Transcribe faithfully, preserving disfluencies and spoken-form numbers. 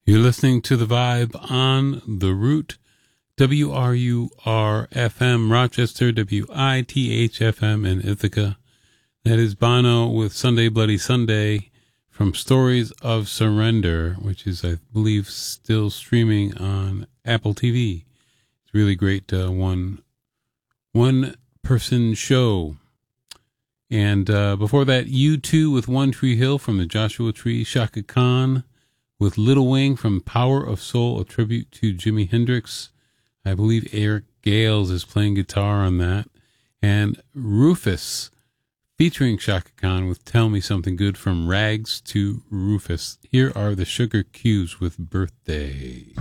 You're listening to The Vibe on The Root, W R U R F M, Rochester, W I T H F M in Ithaca. That is Bono with Sunday Bloody Sunday from Stories of Surrender, which is, I believe, still streaming on Apple T V. It's a really great uh, one, one-person show. And uh, before that, U two with One Tree Hill from the Joshua Tree, Chaka Khan with Little Wing from Power of Soul, a tribute to Jimi Hendrix. I believe Eric Gales is playing guitar on that. And Rufus featuring Chaka Khan with Tell Me Something Good from Rags to Rufus. Here are the Sugar Cubes with Birthday.